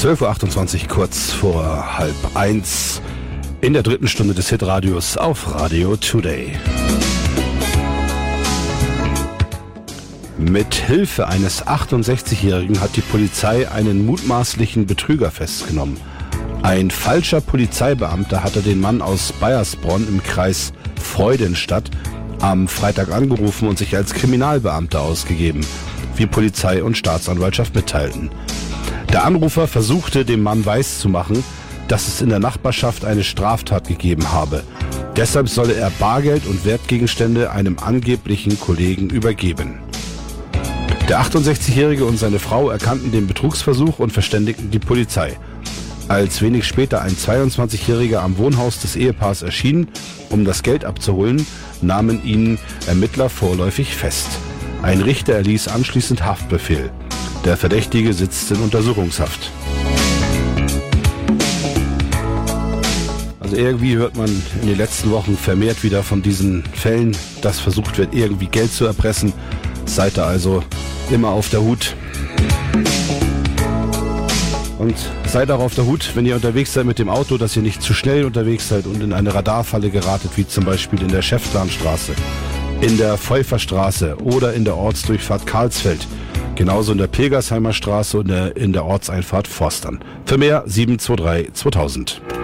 12.28 Uhr, kurz vor 12:30 in der dritten Stunde des Hitradios auf Radio Today. Mit Hilfe eines 68-Jährigen hat die Polizei einen mutmaßlichen Betrüger festgenommen. Ein falscher Polizeibeamter hatte den Mann aus Baiersbronn im Kreis Freudenstadt am Freitag angerufen und sich als Kriminalbeamter ausgegeben, wie Polizei und Staatsanwaltschaft mitteilten. Der Anrufer versuchte dem Mann weiszumachen, dass es in der Nachbarschaft eine Straftat gegeben habe. Deshalb solle er Bargeld und Wertgegenstände einem angeblichen Kollegen übergeben. Der 68-Jährige und seine Frau erkannten den Betrugsversuch und verständigten die Polizei. Als wenig später ein 22-Jähriger am Wohnhaus des Ehepaars erschien, um das Geld abzuholen, nahmen ihn Ermittler vorläufig fest. Ein Richter erließ anschließend Haftbefehl. Der Verdächtige sitzt in Untersuchungshaft. Also irgendwie hört man in den letzten Wochen vermehrt wieder von diesen Fällen, dass versucht wird, irgendwie Geld zu erpressen. Seid da also immer auf der Hut. Und seid auch auf der Hut, wenn ihr unterwegs seid mit dem Auto, dass ihr nicht zu schnell unterwegs seid und in eine Radarfalle geratet, wie zum Beispiel in der Schäftlarnstraße, in der Pfeuferstraße oder in der Ortsdurchfahrt Karlsfeld. Genauso in der Pilgersheimer Straße und in der Ortseinfahrt Forstern. Für mehr 723 2000.